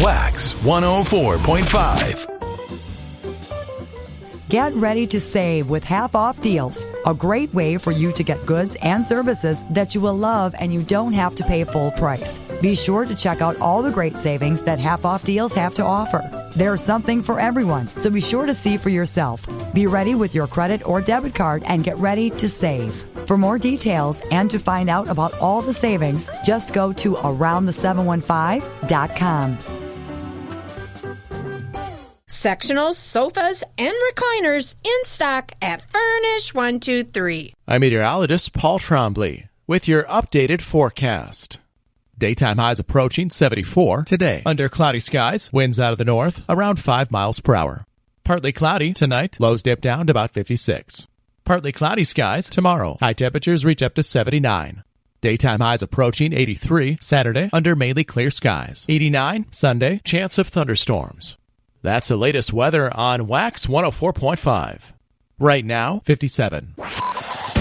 Wax 104.5. Get ready to save with half-off deals. A great way for you to get goods and services that you will love and you don't have to pay full price. Be sure to check out all the great savings that half-off deals have to offer. There's something for everyone, so be sure to see for yourself. Be ready with your credit or debit card and get ready to save. For more details and to find out about all the savings, just go to aroundthe715.com. Sectionals, sofas, and recliners in stock at Furnish 123. I'm meteorologist Paul Trombley with your updated forecast. Daytime highs approaching 74 today. Under cloudy skies, winds out of the north around 5 miles per hour. Partly cloudy tonight, lows dip down to about 56. Partly cloudy skies tomorrow. High temperatures reach up to 79. Daytime highs approaching 83 Saturday under mainly clear skies. 89 Sunday, chance of thunderstorms. That's the latest weather on Wax 104.5. Right now, 57.